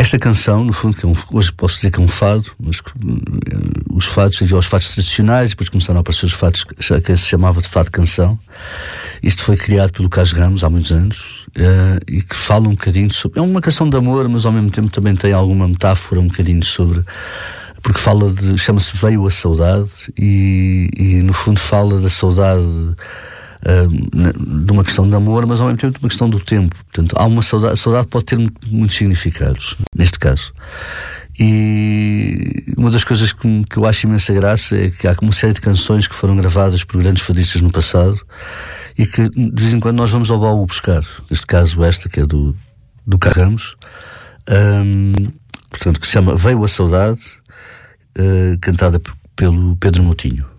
esta canção, no fundo, que hoje posso dizer que é um fado, mas os fados, havia os fados tradicionais, depois começaram a aparecer os fados que se chamava de fado canção. Isto foi criado pelo Carlos Ramos há muitos anos, e que fala um bocadinho sobre... É uma canção de amor, mas ao mesmo tempo também tem alguma metáfora um bocadinho sobre... Porque chama-se Veio a Saudade, e no fundo fala da saudade de uma questão de amor, mas ao mesmo tempo de uma questão do tempo. Portanto, há uma saudade. A saudade pode ter muitos significados, neste caso. E uma das coisas que eu acho imensa graça é que há uma série de canções que foram gravadas por grandes fadistas no passado e que de vez em quando nós vamos ao baú buscar. Neste caso esta, que é do Carramos, portanto, que se chama Veio a Saudade, cantada pelo Pedro Moutinho.